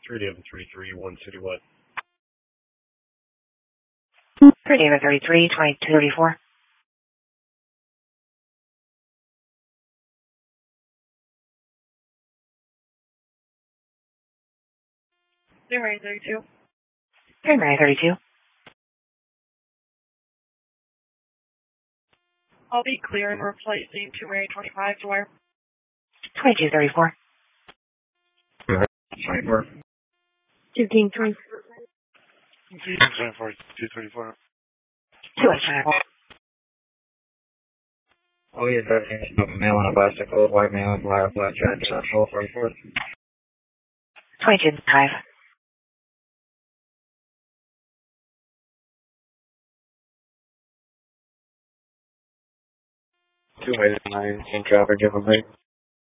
David 33, 1 City What? 3 David 33, 2234. Mary 32. 3 Mary 32. I'll be clear and replacing 2 Mary 25 to where? 2234. 24. 1524. 24, 234. 2 Oh, yeah, 13, male on a bicycle, white male, black, black, red, central, 44. 2205. Two ways, 9, in traffic, give a break.